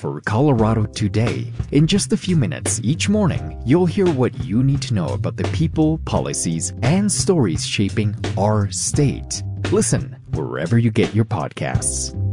for Colorado today. In just a few minutes each morning, you'll hear what you need to know about the people, policies, and stories shaping our state. Listen wherever you get your podcasts.